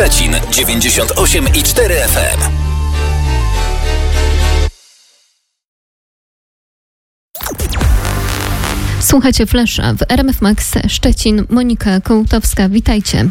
Szczecin 98,4 FM. Słuchacie Flesza w RMF Max Szczecin. Monika Kołtowska, witajcie.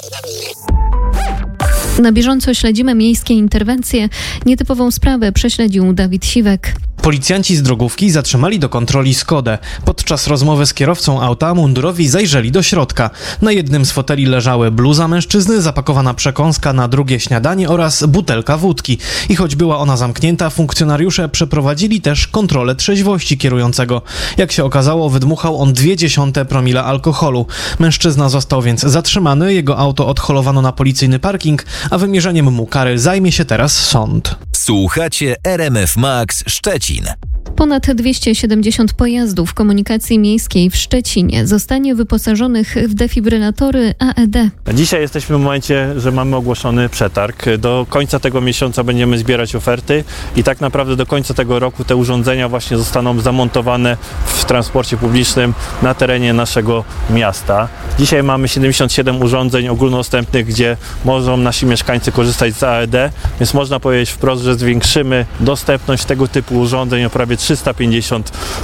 Na bieżąco śledzimy miejskie interwencje. Nietypową sprawę prześledził Dawid Siwek. Policjanci z drogówki zatrzymali do kontroli Skodę. Podczas rozmowy z kierowcą auta mundurowi zajrzeli do środka. Na jednym z foteli leżały bluza mężczyzny, zapakowana przekąska na drugie śniadanie oraz butelka wódki. I choć była ona zamknięta, funkcjonariusze przeprowadzili też kontrolę trzeźwości kierującego. Jak się okazało, wydmuchał on 0,2 promila alkoholu. Mężczyzna został więc zatrzymany, jego auto odholowano na policyjny parking, a wymierzeniem mu kary zajmie się teraz sąd. Słuchacie RMF Max Szczecin. Ponad 270 pojazdów komunikacji miejskiej w Szczecinie zostanie wyposażonych w defibrylatory AED. Dzisiaj jesteśmy w momencie, że mamy ogłoszony przetarg. Do końca tego miesiąca będziemy zbierać oferty i tak naprawdę do końca tego roku te urządzenia właśnie zostaną zamontowane w transporcie publicznym na terenie naszego miasta. Dzisiaj mamy 77 urządzeń ogólnodostępnych, gdzie mogą nasi mieszkańcy korzystać z AED, więc można powiedzieć wprost, że zwiększymy dostępność tego typu urządzeń o prawie 350%.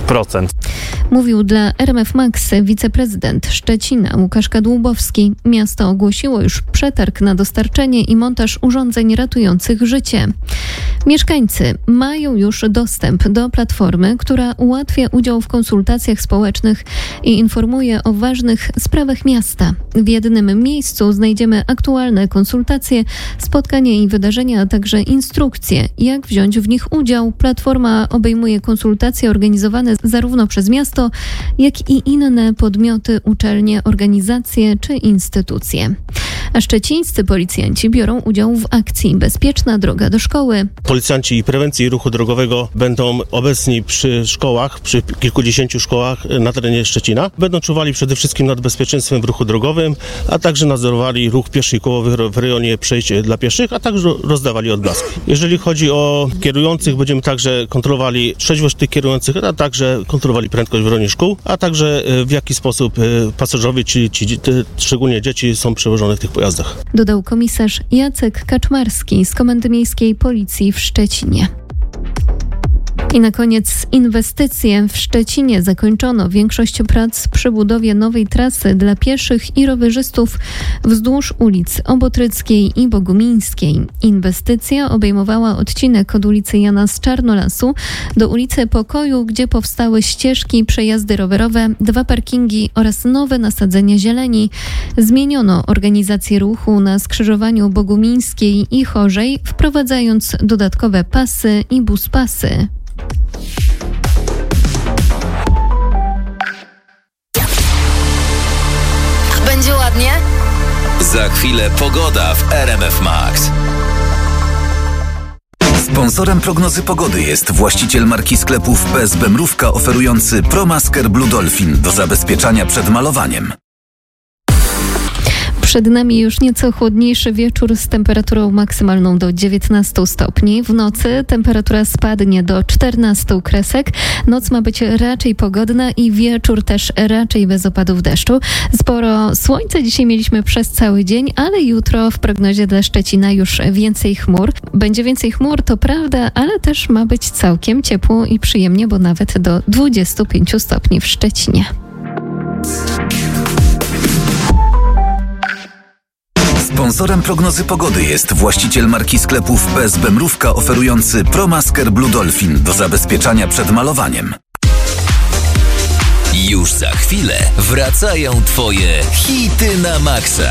Mówił dla RMF Max wiceprezydent Szczecina Łukasz Kadłubowski. Miasto ogłosiło już przetarg na dostarczenie i montaż urządzeń ratujących życie. Mieszkańcy mają już dostęp do platformy, która ułatwia udział w konsultacjach społecznych i informuje o ważnych sprawach miasta. W jednym miejscu znajdziemy aktualne konsultacje, spotkania i wydarzenia, a także instrukcje, jak wziąć w nich udział. Platforma obejmuje konsultacje organizowane zarówno przez miasto, jak i inne podmioty, uczelnie, organizacje czy instytucje. A szczecińscy policjanci biorą udział w akcji Bezpieczna droga do szkoły. Policjanci prewencji ruchu drogowego będą obecni przy szkołach, przy kilkudziesięciu szkołach na terenie Szczecina. Będą czuwali przede wszystkim nad bezpieczeństwem w ruchu drogowym, a także nadzorowali ruch pieszy i kołowy w rejonie przejść dla pieszych, a także rozdawali odblaski. Jeżeli chodzi o kierujących, będziemy także kontrolowali trzeźwość tych kierujących, a także kontrolowali prędkość w rejonie szkół, a także w jaki sposób pasażerowie, szczególnie dzieci, są przewożone w tych pojazdach. Dodał komisarz Jacek Kaczmarski z Komendy Miejskiej Policji w Szczecinie. I na koniec inwestycje. W Szczecinie zakończono większość prac przy budowie nowej trasy dla pieszych i rowerzystów wzdłuż ulic Obotryckiej i Bogumińskiej. Inwestycja obejmowała odcinek od ulicy Jana z Czarnolasu do ulicy Pokoju, gdzie powstały ścieżki, przejazdy rowerowe, 2 parkingi oraz nowe nasadzenia zieleni. Zmieniono organizację ruchu na skrzyżowaniu Bogumińskiej i Chorzej, wprowadzając dodatkowe pasy i buspasy. Będzie ładnie? Za chwilę pogoda w RMF Max. Sponsorem prognozy pogody jest właściciel marki sklepów PSB Mrówka oferujący ProMasker Blue Dolphin do zabezpieczania przed malowaniem. Przed nami już nieco chłodniejszy wieczór z temperaturą maksymalną do 19 stopni. W nocy temperatura spadnie do 14 kresek. Noc ma być raczej pogodna i wieczór też raczej bez opadów deszczu. Sporo słońca dzisiaj mieliśmy przez cały dzień, ale jutro w prognozie dla Szczecina już więcej chmur. Będzie więcej chmur, to prawda, ale też ma być całkiem ciepło i przyjemnie, bo nawet do 25 stopni w Szczecinie. Sponsorem prognozy pogody jest właściciel marki sklepów PSB Mrówka oferujący ProMasker Blue Dolphin do zabezpieczania przed malowaniem. Już za chwilę wracają Twoje hity na maksa.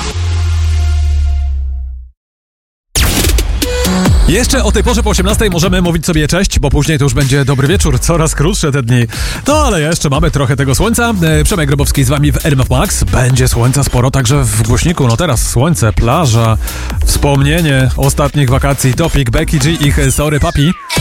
Jeszcze o tej porze po 18 możemy mówić sobie cześć, bo później to już będzie dobry wieczór, coraz krótsze te dni. No ale jeszcze mamy trochę tego słońca. Przemek Grabowski z wami w RMF Max. Będzie słońca sporo także w głośniku. No teraz słońce, plaża, wspomnienie ostatnich wakacji, Topik, Becky G, ich Sorry Papi.